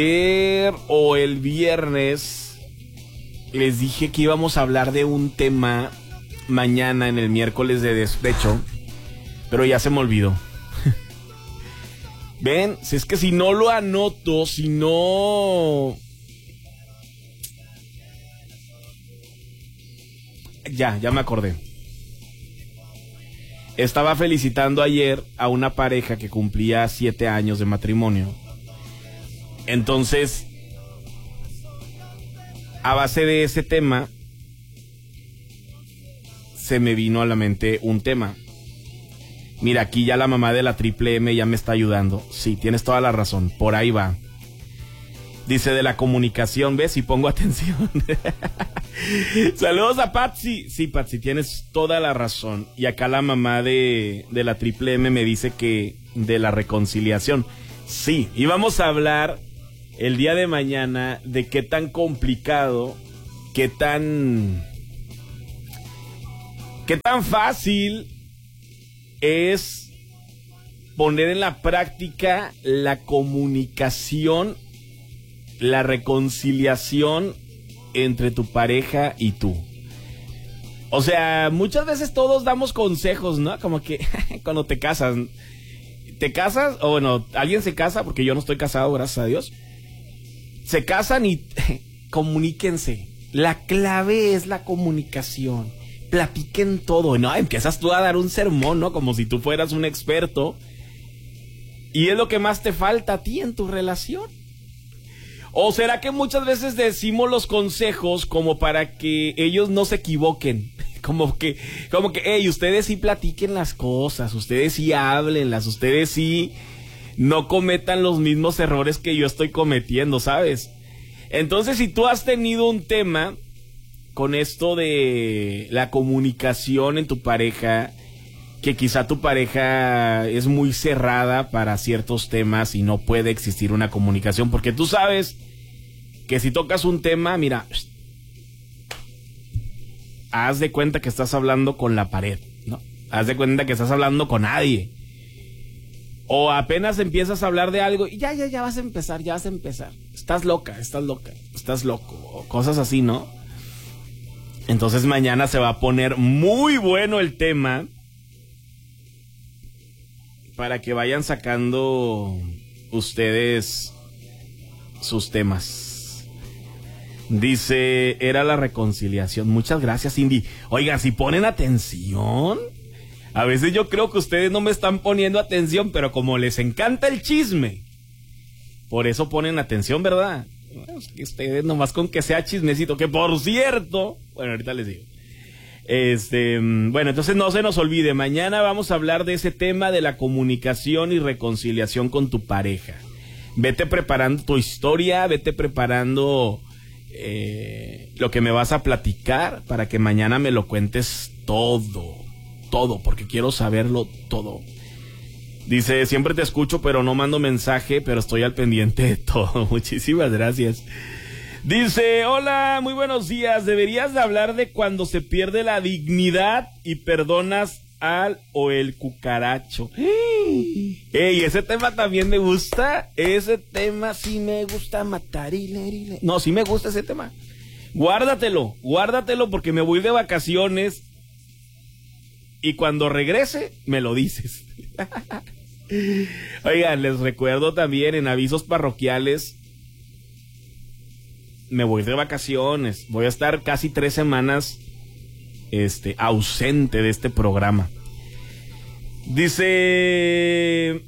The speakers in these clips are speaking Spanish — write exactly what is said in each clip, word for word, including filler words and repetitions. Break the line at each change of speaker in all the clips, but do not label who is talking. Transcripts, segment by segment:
Ayer o el viernes les dije que íbamos a hablar de un tema mañana en el miércoles de despecho, pero ya se me olvidó. Ven, si es que si no lo anoto, si no... Ya, ya me acordé. Estaba felicitando ayer a una pareja que cumplía siete años de matrimonio. Entonces, a base de ese tema, se me vino a la mente un tema. Mira, aquí ya la mamá de la Triple M ya me está ayudando. Sí, tienes toda la razón, por ahí va. Dice de la comunicación, ¿ves? Y pongo atención. Saludos a Patsy. Sí, Patsy, tienes toda la razón. Y acá la mamá de, de la Triple M me dice que de la reconciliación. Sí, y vamos a hablar el día de mañana de qué tan complicado, qué tan... qué tan fácil es poner en la práctica la comunicación, la reconciliación entre tu pareja y tú. O sea, muchas veces todos damos consejos, ¿no? Como que cuando te casas, te casas, o bueno, alguien se casa, porque yo no estoy casado, gracias a Dios. Se casan y comuníquense. La clave es la comunicación. Platiquen todo, ¿no? Empiezas tú a dar un sermón, ¿no? Como si tú fueras un experto. Y es lo que más te falta a ti en tu relación. ¿O será que muchas veces decimos los consejos como para que ellos no se equivoquen? Como que, como que, hey, ustedes sí platiquen las cosas, ustedes sí háblenlas, ustedes sí no cometan los mismos errores que yo estoy cometiendo, ¿sabes? Entonces, si tú has tenido un tema con esto de la comunicación en tu pareja, que quizá tu pareja es muy cerrada para ciertos temas y no puede existir una comunicación, porque tú sabes que si tocas un tema, mira, haz de cuenta que estás hablando con la pared, ¿no? Haz de cuenta que estás hablando con nadie. O apenas empiezas a hablar de algo y ya, ya, ya vas a empezar, ya vas a empezar. Estás loca, estás loca, estás loco, o cosas así, ¿no? Entonces mañana se va a poner muy bueno el tema para que vayan sacando ustedes sus temas. Dice, era la reconciliación. Muchas gracias, Cindy. Oiga, si ponen atención, a veces yo creo que ustedes no me están poniendo atención, pero como les encanta el chisme, por eso ponen atención, ¿verdad? Bueno, es que ustedes nomás con que sea chismecito, que por cierto, bueno, ahorita les digo. Este, bueno, entonces no se nos olvide, mañana vamos a hablar de ese tema de la comunicación y reconciliación con tu pareja. Vete preparando tu historia, vete preparando eh, lo que me vas a platicar para que mañana me lo cuentes todo, todo, porque quiero saberlo todo. Dice, siempre te escucho, pero no mando mensaje, pero estoy al pendiente de todo. Muchísimas gracias. Dice, hola, muy buenos días. Deberías de hablar de cuando se pierde la dignidad y perdonas al o el cucaracho. Ey, ese tema también me gusta. Ese tema sí me gusta matar y leer y leer. No, sí me gusta ese tema. Guárdatelo, guárdatelo porque me voy de vacaciones y cuando regrese me lo dices. Oigan, les recuerdo también en avisos parroquiales, me voy de vacaciones, voy a estar casi tres semanas este, ausente de este programa. Dice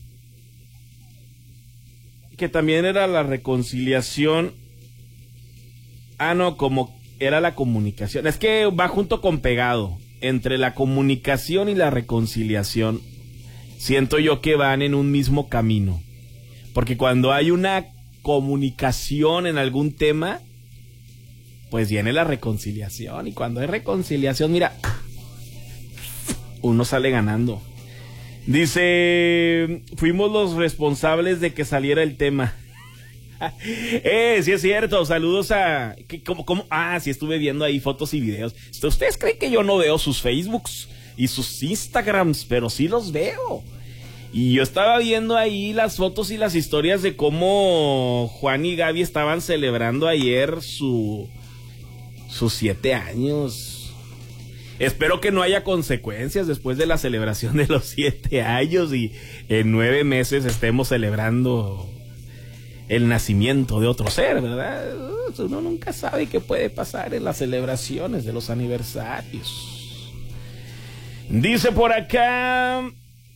que también era la reconciliación. Ah, no, como era la comunicación. Es que va junto con pegado. Entre la comunicación y la reconciliación, siento yo que van en un mismo camino. Porque cuando hay una comunicación en algún tema, pues viene la reconciliación. Y cuando hay reconciliación, mira, uno sale ganando. Dice, fuimos los responsables de que saliera el tema. Eh, sí es cierto, saludos a... ¿qué, cómo, cómo? Ah, sí estuve viendo ahí fotos y videos. ¿Ustedes creen que yo no veo sus Facebooks y sus Instagrams? Pero sí los veo. Y yo estaba viendo ahí las fotos y las historias de cómo Juan y Gaby estaban celebrando ayer su, sus siete años. Espero que no haya consecuencias después de la celebración de los siete años y en nueve meses estemos celebrando el nacimiento de otro ser, ¿verdad? Uno nunca sabe qué puede pasar en las celebraciones de los aniversarios. Dice por acá...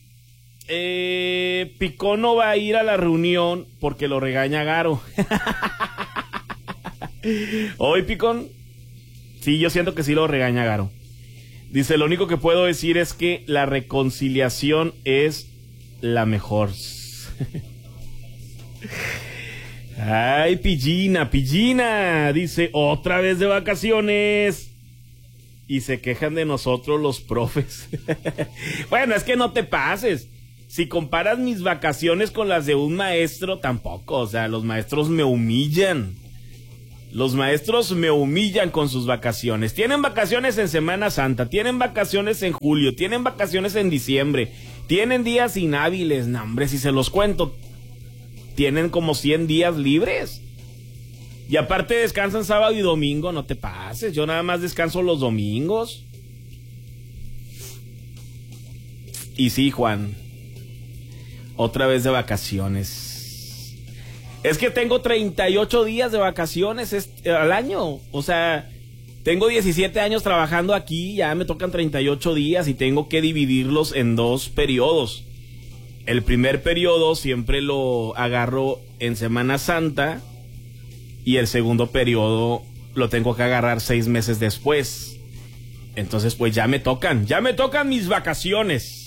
Eh, Picón no va a ir a la reunión porque lo regaña Garo. Hoy Picón, sí, yo siento que sí lo regaña Garo. Dice, lo único que puedo decir es que la reconciliación es la mejor. Ay, Pillina, Pillina, dice, otra vez de vacaciones. Y se quejan de nosotros los profes. Bueno, es que no te pases. Si comparas mis vacaciones con las de un maestro, tampoco. O sea, los maestros me humillan. Los maestros me humillan con sus vacaciones. Tienen vacaciones en Semana Santa, tienen vacaciones en julio, tienen vacaciones en diciembre, tienen días inhábiles. No, hombre, si se los cuento, tienen como cien días libres. Y aparte descansan sábado y domingo, no te pases. Yo nada más descanso los domingos. Y sí, Juan, otra vez de vacaciones. Es que tengo treinta y ocho días de vacaciones este, al año. O sea, tengo diecisiete años trabajando aquí, ya me tocan treinta y ocho días y tengo que dividirlos en dos periodos. El primer periodo siempre lo agarro en Semana Santa y el segundo periodo lo tengo que agarrar seis meses después. Entonces, pues ya me tocan, ya me tocan mis vacaciones.